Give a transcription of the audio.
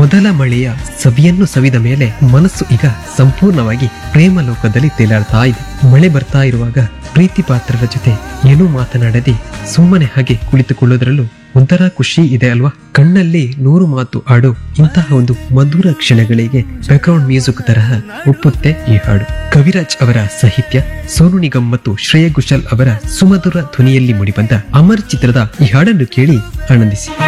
ಮೊದಲ ಮಳೆಯ ಸವಿಯನ್ನು ಸವಿದ ಮೇಲೆ ಮನಸ್ಸು ಈಗ ಸಂಪೂರ್ಣವಾಗಿ ಪ್ರೇಮ ಲೋಕದಲ್ಲಿ ತೇಲಾಡ್ತಾ ಇದೆ. ಮಳೆ ಬರ್ತಾ ಇರುವಾಗ ಪ್ರೀತಿ ಪಾತ್ರರ ಜೊತೆ ಏನೂ ಮಾತನಾಡದೆ ಸುಮ್ಮನೆ ಹಾಗೆ ಕುಳಿತುಕೊಳ್ಳೋದ್ರಲ್ಲೂ ಒಂಥರ ಖುಷಿ ಇದೆ ಅಲ್ವಾ. ಕಣ್ಣಲ್ಲಿ 100 ಮಾತು ಆಡೋ ಇಂತಹ ಒಂದು ಮಧುರ ಕ್ಷಣಗಳಿಗೆ ಬ್ಯಾಕ್ಗ್ರೌಂಡ್ ಮ್ಯೂಸಿಕ್ ತರಹ ಒಪ್ಪುತ್ತೆ ಈ ಹಾಡು. ಕವಿರಾಜ್ ಅವರ ಸಾಹಿತ್ಯ, ಸೋನು ನಿಗಮ್ ಮತ್ತು ಶ್ರೇಯಾ ಘೋಷಾಲ್ ಅವರ ಸುಮಧುರ ಧ್ವನಿಯಲ್ಲಿ ಮೂಡಿಬಂದ ಅಮರ್ ಚಿತ್ರದ ಈ ಹಾಡನ್ನು ಕೇಳಿ ಆನಂದಿಸಿ.